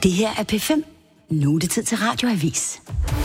Det her er P5. Nu er det tid til Radioavis.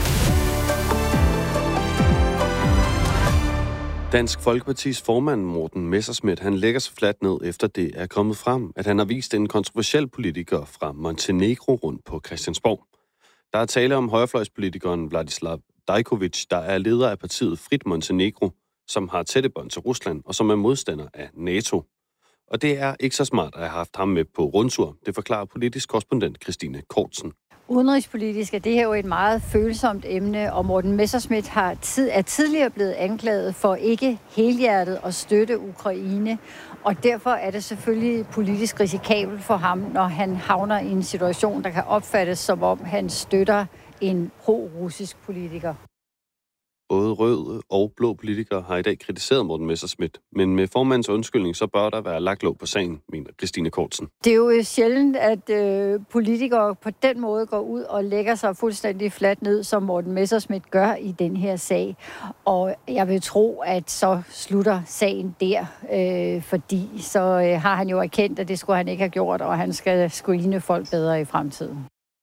Dansk Folkepartis formand Morten Messerschmidt, han lægger sig fladt ned, efter det er kommet frem, at han har vist en kontroversiel politiker fra Montenegro rundt på Christiansborg. Der er tale om højrefløjspolitikeren Vladislav Dajkovic, der er leder af partiet Frit Montenegro, som har tætte bånd til Rusland og som er modstander af NATO. Og det er ikke så smart at have haft ham med på rundtur, det forklarer politisk korrespondent Christine Kortsen. Udenrigspolitisk er det her jo et meget følsomt emne, og Morten Messerschmidt er tidligere blevet anklaget for ikke helhjertet at støtte Ukraine, og derfor er det selvfølgelig politisk risikabelt for ham, når han havner i en situation, der kan opfattes som om han støtter en pro-russisk politiker. Både røde og blå politikere har i dag kritiseret Morten Messerschmidt, men med formandens undskyldning, så bør der være lagt låg på sagen, mener Christine Kortsen. Det er jo sjældent, at politikere på den måde går ud og lægger sig fuldstændig fladt ned, som Morten Messerschmidt gør i den her sag. Og jeg vil tro, at så slutter sagen der, fordi så har han jo erkendt, at det skulle han ikke have gjort, og han skal screene folk bedre i fremtiden.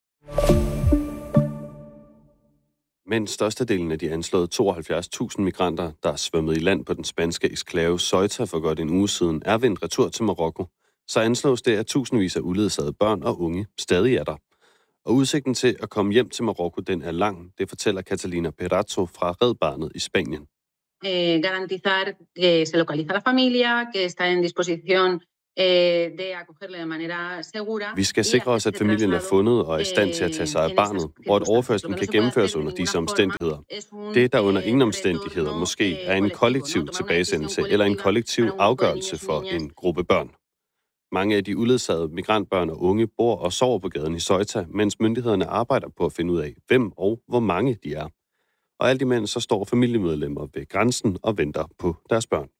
Men størstedelen af de anslået 72.000 migranter, der er svømmet i land på den spanske eksklave Ceuta for godt en uge siden, er vendt retur til Marokko, så anslås det, at tusindvis af uledsagede børn og unge stadig er der. Og udsigten til at komme hjem til Marokko, den er lang, det fortæller Catalina Perazzo fra Red Barnet i Spanien. Garantizar que se localiza la familia, que está en disposición. Vi skal sikre os, at familien er fundet og er i stand til at tage sig af barnet, og at overførslen kan gennemføres under disse omstændigheder. Det, der under ingen omstændigheder måske er en kollektiv tilbagesendelse eller en kollektiv afgørelse for en gruppe børn. Mange af de uledsagede migrantbørn og unge bor og sover på gaden i Ceuta, mens myndighederne arbejder på at finde ud af, hvem og hvor mange de er. Og alt imens så står familiemedlemmer ved grænsen og venter på deres børn.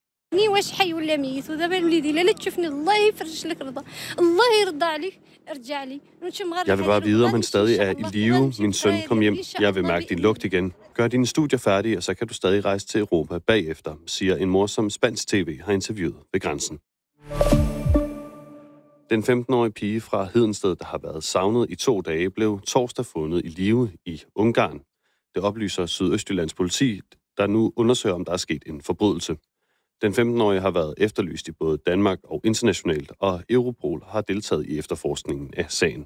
Jeg vil bare vide, om han stadig er i live. Min søn, kom hjem. Jeg vil mærke din lugt igen. Gør dine studier færdige, og så kan du stadig rejse til Europa bagefter, siger en mor, som spansk tv har interviewet ved grænsen. Den 15-årige pige fra Hedensted, der har været savnet i 2 dage, blev torsdag fundet i live i Ungarn. Det oplyser Sydøstjyllands politi, der nu undersøger, om der er sket en forbrydelse. Den 15-årige har været efterlyst i både Danmark og internationalt, og Europol har deltaget i efterforskningen af sagen.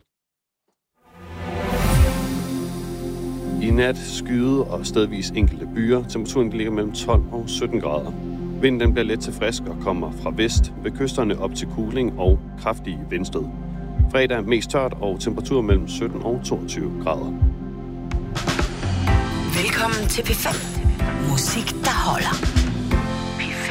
I nat skyde og stedvis enkelte byer. Temperaturen ligger mellem 12 og 17 grader. Vinden bliver let til frisk og kommer fra vest, ved kysterne op til kuling og kraftige vindstød. Fredag mest tørt og temperatur mellem 17 og 22 grader. Velkommen til P5. Musik, der holder.